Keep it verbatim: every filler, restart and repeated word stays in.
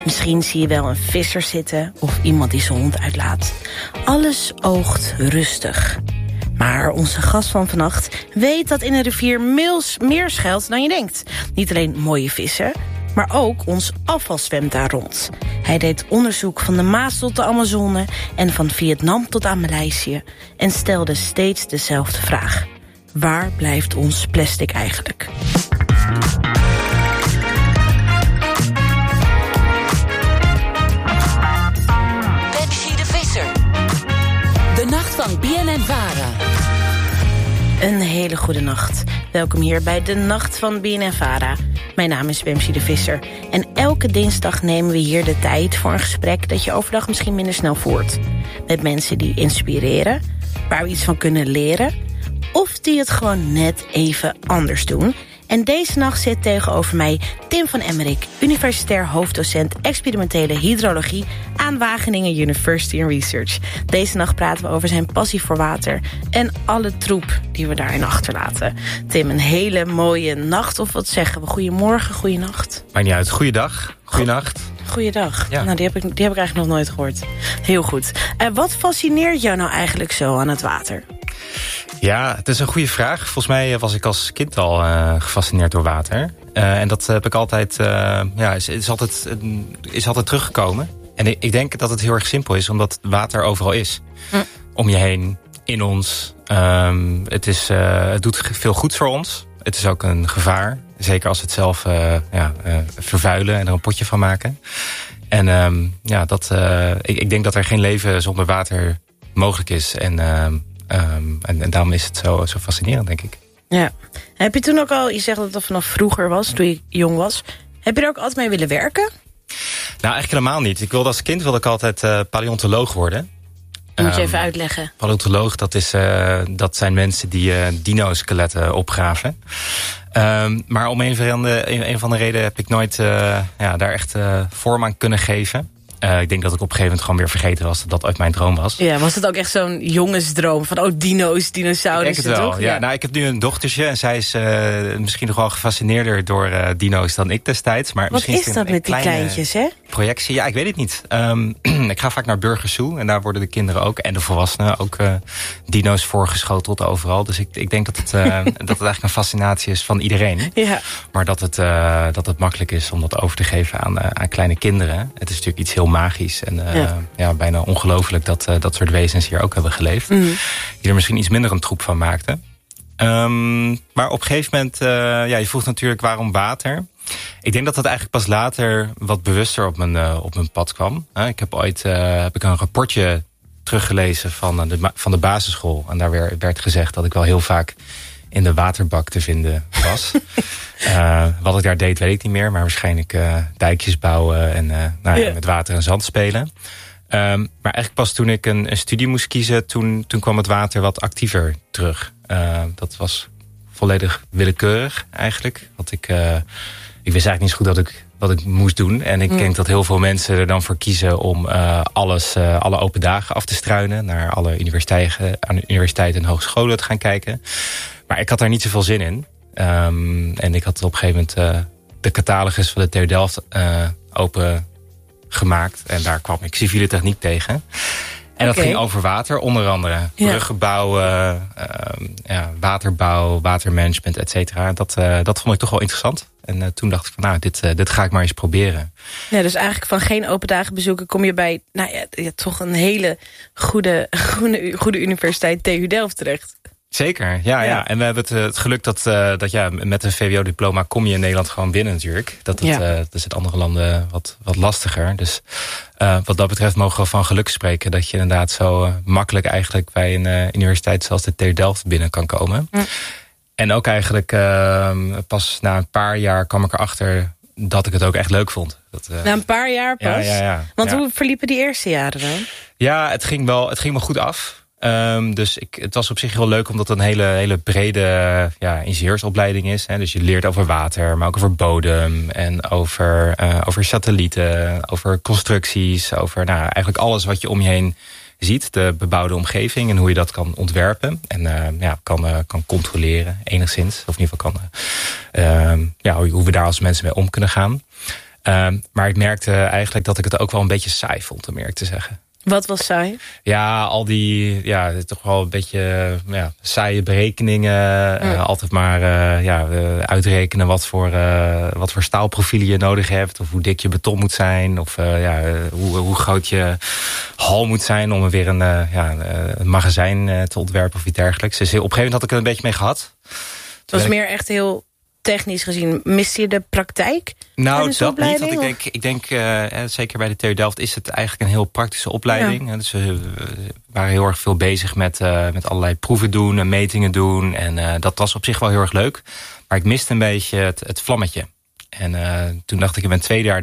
Misschien zie je wel een visser zitten of iemand die zijn hond uitlaat. Alles oogt rustig. Maar onze gast van vannacht weet dat in een rivier mils meer schuilt dan je denkt. Niet alleen mooie vissen, maar ook ons afval zwemt daar rond. Hij deed onderzoek van de Maas tot de Amazone en van Vietnam tot aan Maleisië en stelde steeds dezelfde vraag. Waar blijft ons plastic eigenlijk? Bamsi de Visser. De nacht van B N N Vara. Een hele goede nacht. Welkom hier bij de Nacht van B N N Vara. Mijn naam is Bamsi de Visser. En elke dinsdag nemen we hier de tijd voor een gesprek dat je overdag misschien minder snel voert. Met mensen die inspireren, waar we iets van kunnen leren, of die het gewoon net even anders doen. En deze nacht zit tegenover mij Tim van Emmerik, universitair hoofddocent experimentele hydrologie aan Wageningen University and Research. Deze nacht praten we over zijn passie voor water en alle troep die we daarin achterlaten. Tim, een hele mooie nacht, of wat zeggen we? Goedemorgen, goeienacht. Maakt niet uit. Goeiedag, goeienacht. Goeiedag. Ja. Nou, die heb, ik, die heb ik eigenlijk nog nooit gehoord. Heel goed. Uh, wat fascineert jou nou eigenlijk zo aan het water? Ja, het is een goede vraag. Volgens mij was ik als kind al uh, gefascineerd door water. Uh, en dat heb ik altijd, uh, ja, is, is, altijd, is altijd teruggekomen. En ik, ik denk dat het heel erg simpel is, omdat water overal is. Hm. Om je heen, in ons. Um, het, is, uh, het doet veel goeds voor ons. Het is ook een gevaar. Zeker als we het zelf uh, ja, uh, vervuilen en er een potje van maken. En um, ja, dat, uh, ik, ik denk dat er geen leven zonder water mogelijk is. En... Uh, Um, en, en daarom is het zo, zo fascinerend, denk ik. Ja. Heb je toen ook al, je zegt dat het vanaf vroeger was, toen je jong was. Heb je er ook altijd mee willen werken? Nou, eigenlijk helemaal niet. Ik wilde als kind wilde ik altijd uh, paleontoloog worden. Dat moet je um, even uitleggen. Paleontoloog, dat, is, uh, dat zijn mensen die uh, dino-skeletten opgraven. Um, maar om een, verande, een, een van de redenen heb ik nooit uh, ja, daar echt uh, vorm aan kunnen geven. Uh, ik denk dat ik op een gegeven moment gewoon weer vergeten was dat dat uit mijn droom was. Ja, was het ook echt zo'n jongensdroom van oh, dino's, dinosaurussen? Ik denk het wel, toch? ja. Ja. Nou, ik heb nu een dochtertje en zij is uh, misschien nog wel gefascineerder door uh, dino's dan ik destijds. Maar wat misschien is dat met die kleintjes, hè? Projectie, ja, ik weet het niet. Um, ik ga vaak naar Burgers Zoo en daar worden de kinderen ook en de volwassenen ook uh, dino's voorgeschoteld overal. Dus ik, ik denk dat het, uh, dat het eigenlijk een fascinatie is van iedereen. Ja. Maar dat het, uh, dat het makkelijk is om dat over te geven aan, uh, aan kleine kinderen. Het is natuurlijk iets heel magisch en uh, ja. Ja, bijna ongelooflijk dat uh, dat soort wezens hier ook hebben geleefd. Mm. Die er misschien iets minder een troep van maakten. Um, maar op een gegeven moment, uh, ja, je vroeg natuurlijk waarom water. Ik denk dat dat eigenlijk pas later wat bewuster op mijn, uh, op mijn pad kwam. Uh, ik heb ooit uh, heb ik een rapportje teruggelezen van de, van de basisschool. En daar werd, werd gezegd dat ik wel heel vaak in de waterbak te vinden was. uh, wat ik daar deed, weet ik niet meer. Maar waarschijnlijk uh, dijkjes bouwen en uh, nou ja, yeah. met water en zand spelen. Um, maar eigenlijk pas toen ik een, een studie moest kiezen, toen, toen kwam het water wat actiever terug. Uh, dat was volledig willekeurig eigenlijk. Want ik, uh, ik wist eigenlijk niet zo goed dat ik, wat ik moest doen. En ik mm. denk dat heel veel mensen er dan voor kiezen om uh, alles, uh, alle open dagen af te struinen. Naar alle universiteiten, aan universiteiten en hogescholen te gaan kijken. Maar ik had daar niet zoveel zin in. Um, en ik had op een gegeven moment uh, de catalogus van de T U Delft uh, open gemaakt. En daar kwam ik civiele techniek tegen. En dat okay. ging over water, onder andere. Ja. Bruggen bouwen, uh, ja, waterbouw, watermanagement, et cetera. Dat, uh, dat vond ik toch wel interessant. En uh, toen dacht ik van, nou, dit, uh, dit ga ik maar eens proberen. Ja, dus eigenlijk van geen open dagen bezoeken kom je bij, nou ja, ja toch een hele goede, goede, goede universiteit T U Delft terecht. Zeker, ja, ja. ja. En we hebben het, het geluk dat, uh, dat ja, met een V W O-diploma kom je in Nederland gewoon binnen natuurlijk. Dat, het, ja. uh, dat is in andere landen wat, wat lastiger. Dus uh, wat dat betreft mogen we van geluk spreken dat je inderdaad zo uh, makkelijk eigenlijk bij een uh, universiteit zoals de T U Delft binnen kan komen. Ja. En ook eigenlijk uh, pas na een paar jaar kwam ik erachter dat ik het ook echt leuk vond. Dat, uh, na een paar jaar pas? Ja, ja, ja. Want ja. hoe verliepen die eerste jaren dan? Ja, het ging wel, het ging wel goed af. Um, dus ik, het was op zich heel leuk omdat het een hele, hele brede ja, ingenieursopleiding is. Hè. Dus je leert over water, maar ook over bodem en over, uh, over satellieten, over constructies, over nou, eigenlijk alles wat je om je heen ziet. De bebouwde omgeving en hoe je dat kan ontwerpen en uh, ja, kan, uh, kan controleren enigszins. Of in ieder geval kan, uh, uh, ja, hoe we daar als mensen mee om kunnen gaan. Um, maar ik merkte eigenlijk dat ik het ook wel een beetje saai vond, om eerlijk te zeggen. Wat was saai? Ja, al die, ja, toch wel een beetje ja, saaie berekeningen. Mm. Uh, altijd maar uh, ja, uh, uitrekenen wat voor, uh, wat voor staalprofielen je nodig hebt. Of hoe dik je beton moet zijn. Of uh, ja, uh, hoe, hoe groot je hal moet zijn om er weer een, uh, ja, een magazijn uh, te ontwerpen of iets dergelijks. Dus op een gegeven moment had ik er een beetje mee gehad. Het was meer echt heel technisch gezien. Miste je de praktijk? Nou, dat niet. Want ik denk, ik denk uh, zeker bij de T U Delft is het eigenlijk een heel praktische opleiding. Ja. Dus we waren heel erg veel bezig met, uh, met allerlei proeven doen en metingen doen. En uh, dat was op zich wel heel erg leuk. Maar ik miste een beetje het, het vlammetje. En uh, toen dacht ik in mijn tweede jaar